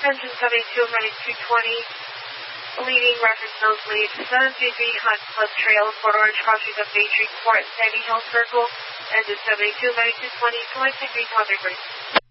Engine 72, running 220. Leading reference nosebleed. 733 Hunt Club Trail, Port Orange, crossing of Bay Tree Court, Sandy Hill Circle. Engine 72, running 220, select degree 200 degrees.